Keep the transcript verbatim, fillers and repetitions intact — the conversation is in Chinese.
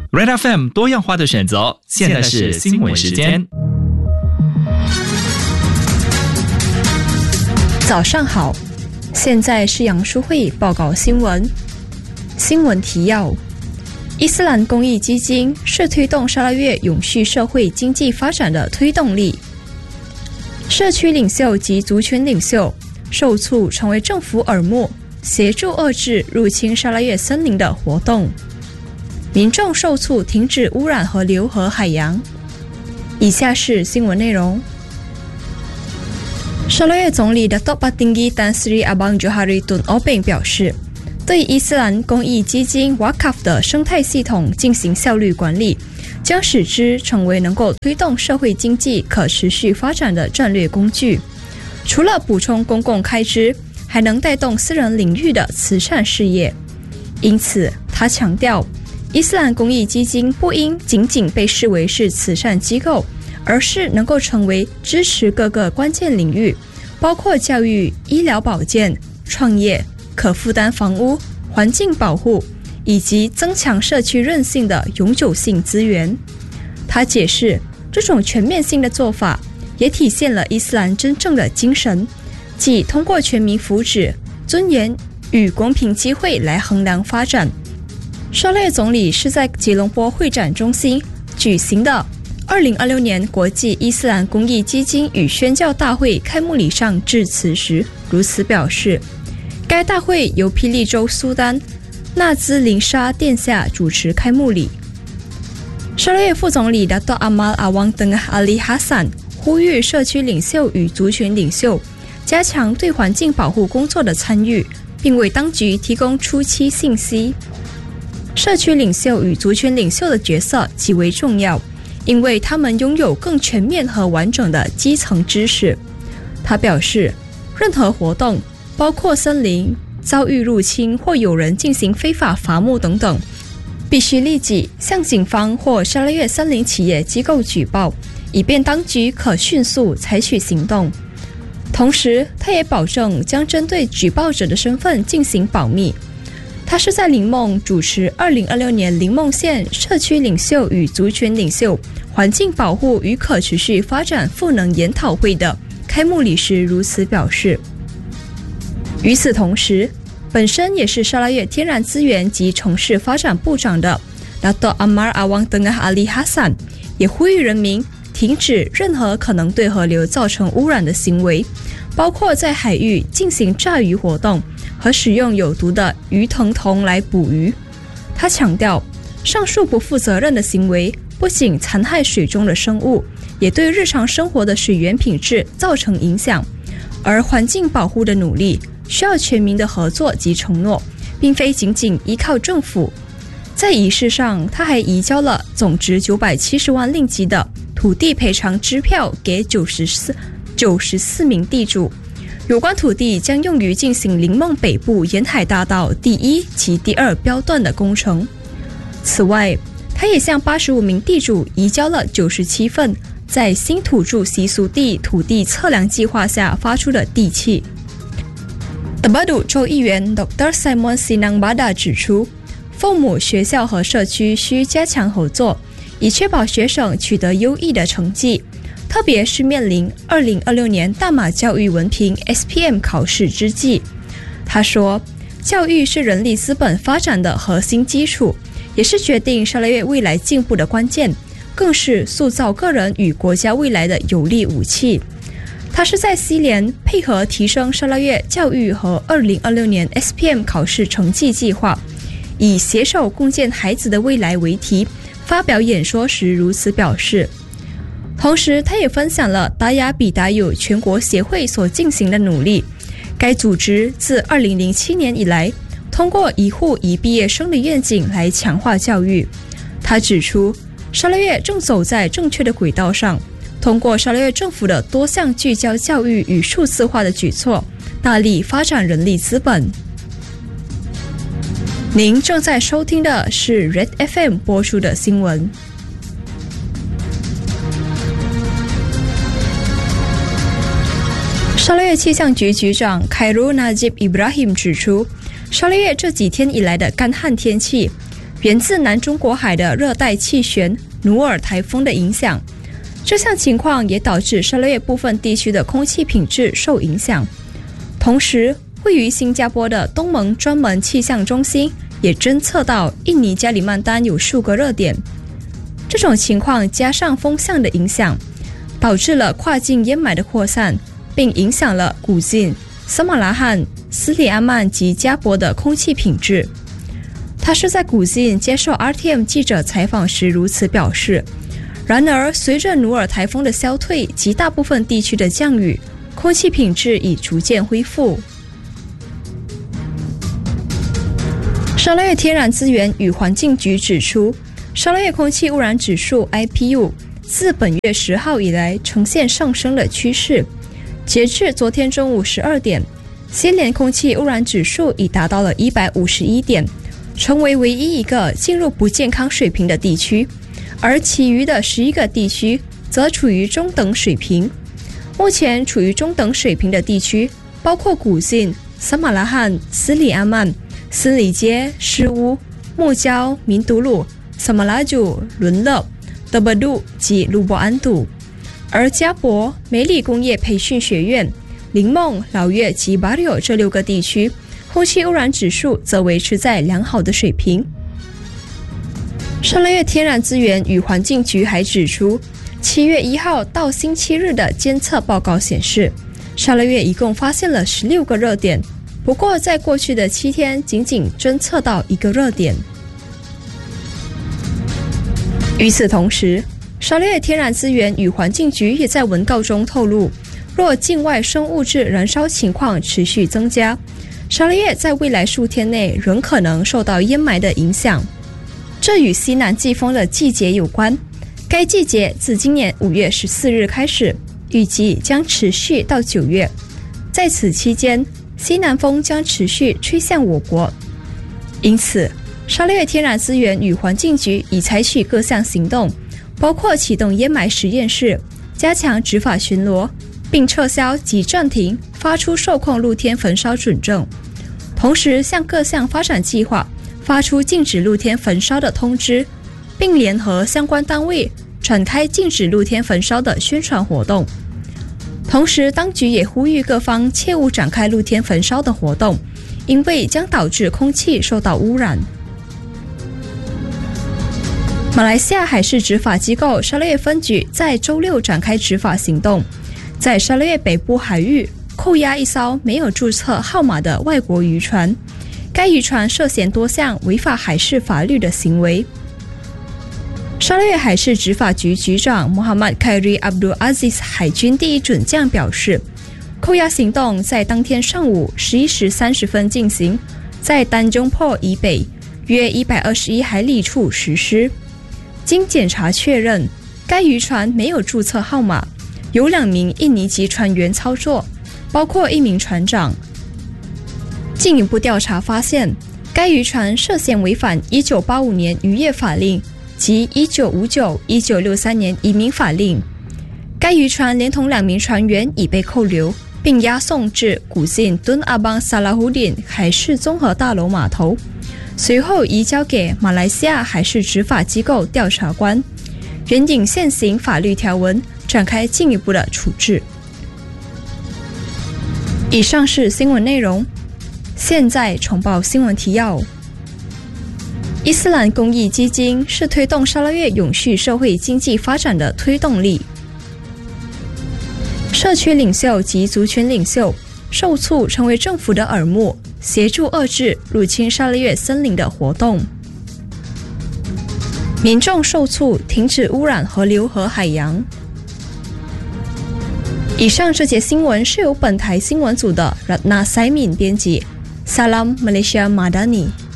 Red F M 多样化的选择，现在是新闻时间。 早上好，现在是杨淑慧报告新闻。新闻提要：伊斯兰公益基金是推动沙拉越永续社会经济发展的推动力。社区领袖及族群领袖受促成为政府耳目，协助遏制入侵沙拉越森林的活动。民众受促停止污染河流和海洋。以下是新闻内容。沙拉越总理 Datuk Patinggi Tan Sri Abang Johari Tun Obeng 表示，对伊斯兰公益基金 Wakaf 的生态系统进行效率管理，将使之成为能够推动社会经济可持续发展的战略工具。除了补充公共开支，还能带动私人领域的慈善事业。因此，他强调，伊斯兰公益基金不应仅仅被视为是慈善机构，而是能够成为支持各个关键领域，包括教育、医疗保健、创业、可负担房屋、环境保护以及增强社区韧性的永久性资源。他解释，这种全面性的做法也体现了伊斯兰真正的精神，即通过全民福祉、尊严与公平机会来衡量发展。沙拉越总理是在吉隆坡会展中心举行的二零二六年国际伊斯兰公益基金与宣教大会开幕礼上致辞时如此表示。该大会由霹雳州苏丹纳兹林沙殿下主持开幕礼。沙拉越副总理 Datuk Amal Awang Tengah Ali Hassan 呼吁社区领袖与族群领袖加强对环境保护工作的参与，并为当局提供初期信息。社区领袖与族群领袖的角色极为重要，因为他们拥有更全面和完整的基层知识。他表示，任何活动，包括森林遭遇入侵或有人进行非法伐木等等，必须立即向警方或沙拉越森林企业机构举报，以便当局可迅速采取行动。同时，他也保证将针对举报者的身份进行保密。他是在林梦主持二零二六年林梦县社区领袖与族群领袖环境保护与可持续发展赋能研讨会的开幕礼时如此表示。与此同时，本身也是沙拉越天然资源及城市发展部长的 Datuk Amar Awang Tengah Ali Hassan 也呼吁人民停止任何可能对河流造成污染的行为，包括在海域进行炸鱼活动和使用有毒的鱼藤酮来捕鱼。他强调，上述不负责任的行为不仅残害水中的生物，也对日常生活的水源品质造成影响。而环境保护的努力需要全民的合作及承诺，并非仅仅依靠政府。在仪式上，他还移交了总值九百七十万令吉的土地赔偿支票给九十四名地主。有关土地将用于进行林梦北部沿海大道第一及第二标段的工程。此外，他也向八十五名地主移交了九十七份在新土著习俗地土地测量计划下发出的地契。Terbadu 州议员 Doctor Simon Sinang Bada 指出，父母、学校和社区需加强合作，以确保学生取得优异的成绩，特别是面临二零二六年大马教育文凭 S P M 考试之际。他说，教育是人力资本发展的核心基础，也是决定沙拉越未来进步的关键，更是塑造个人与国家未来的有力武器。他是在西联配合提升沙拉越教育和二零二六年 S P M 考试成绩计划，以携手共建孩子的未来为题发表演说时如此表示。同时，他也分享了达雅比达友全国协会所进行的努力。该组织自二零零七年以来，通过一户一毕业生的愿景来强化教育。他指出，沙拉越正走在正确的轨道上，通过沙拉越政府的多项聚焦教育与数字化的举措，大力发展人力资本。您正在收听的是 Red F M 播出的新闻。沙拉越气象局局长 Khairul Najib Ibrahim 指出，沙拉越这几天以来的干旱天气源自南中国海的热带气旋努尔台风的影响。这项情况也导致沙拉越部分地区的空气品质受影响。同时，位于新加坡的东盟专门气象中心也侦测到印尼加里曼丹有数个热点。这种情况加上风向的影响，导致了跨境烟霾的扩散，并影响了古晋、斯马拉罕、斯里阿曼及加博的空气品质。他是在古晋接受 R T M 记者采访时如此表示。然而，随着努尔台风的消退及大部分地区的降雨，空气品质已逐渐恢复。沙拉越天然资源与环境局指出，沙拉越空气污染指数 I P U 自本月十号以来呈现上升的趋势。截至昨天中午十二点，新联空气污染指数已达到了一百五十一点，成为唯一一个进入不健康水平的地区，而其余的十一个地区则处于中等水平。目前处于中等水平的地区包括古晋、萨马拉罕、斯里阿曼、斯里街、施乌、木礁、民都路、萨马拉祖、伦勒、德巴杜及卢伯安杜。而加博、梅里工业培训学院、林梦、老岳及巴里奥这六个地区空气污染指数则维持在良好的水平。沙拉越天然资源与环境局还指出，七月一号到星期日的监测报告显示，沙拉越一共发现了十六个热点，不过在过去的七天仅仅侦测到一个热点。与此同时，沙拉越天然资源与环境局也在文告中透露，若境外生物质燃烧情况持续增加，沙拉越在未来数天内仍可能受到烟霾的影响。这与西南季风的季节有关，该季节自今年五月十四日开始，预计将持续到九月。在此期间，西南风将持续吹向我国。因此，沙拉越天然资源与环境局已采取各项行动，包括启动烟霾实验室，加强执法巡逻，并撤销及暂停发出受控露天焚烧准证，同时向各项发展计划发出禁止露天焚烧的通知，并联合相关单位展开禁止露天焚烧的宣传活动。同时，当局也呼吁各方切勿展开露天焚烧的活动，因为将导致空气受到污染。马来西亚海事执法机构沙拉越分局在周六展开执法行动，在沙拉越北部海域扣押一艘没有注册号码的外国渔船，该渔船涉嫌多项违反海事法律的行为。沙拉越海事执法局局长穆罕默德·凯瑞·阿卜杜阿兹海军第一准将表示，扣押行动在当天上午十一时三十分进行，在丹中坡以北约一百二十一海里处实施。经检查确认，该渔船没有注册号码，由两名印尼籍船员操作，包括一名船长。进一步调查发现，该渔船涉嫌违反一九八五年渔业法令及一九五九、一九六三年移民法令。该渔船连同两名船员已被扣留，并押送至古晋敦阿邦萨拉胡丁海事综合大楼码头，随后移交给马来西亚海事执法机构调查官，援引现行法律条文展开进一步的处置。以上是新闻内容，现在重报新闻提要。伊斯兰公益基金是推动沙拉越永续社会经济发展的推动力。社区领袖及族群领袖受促成为政府的耳目，协助遏制入侵沙拉越森林的活动。民众受促停止污染河流和海洋。以上这节新闻是由本台新闻组的 Ratna Saimin 编辑。Salam Malaysia Madani。